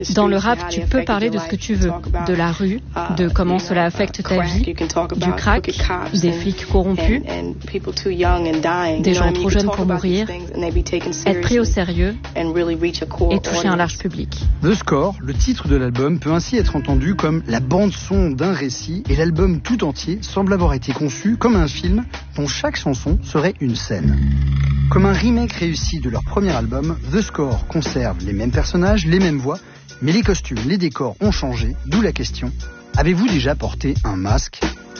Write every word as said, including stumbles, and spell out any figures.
Dans le rap, tu peux parler de ce que tu veux, de la rue, de comment cela affecte ta vie, du crack, des flics corrompus, des gens trop jeunes pour mourir, être pris au sérieux et toucher un large public. The Score, le titre de l'album, peut ainsi être entendu comme la bande-son d'un récit, et l'album tout entier semble avoir été conçu comme un film dont chaque chanson serait une scène. Comme un remake réussi de leur premier album, The Score conserve les mêmes personnages, les mêmes voix, mais les costumes, les décors ont changé, d'où la question: avez-vous déjà porté un masque ?